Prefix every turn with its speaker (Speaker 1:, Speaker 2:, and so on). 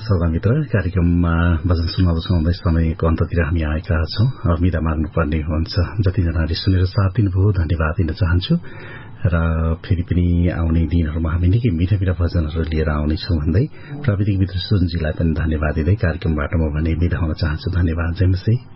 Speaker 1: श्रोतामित्र, कार्यक्रममा भजन सुनाउँदै समयको अन्ततिर हामी आएका छौं। बिदा माग्नुपर्ने हुन्छ। जतिजनाले सुनेर साथ दिनुभयो धन्यवाद दिन चाहन्छु र फेरि पनि आउने दिनहरूमा हामी निकै मिठा मिठा भजनहरू लिएर आउनेछौं भन्दै प्राविधिक मित्र सुनजीलाई पनि धन्यवाद दिँदै कार्यक्रमबाट म भने बिदा हुन चाहन्छु। धन्यवाद। जय मसी।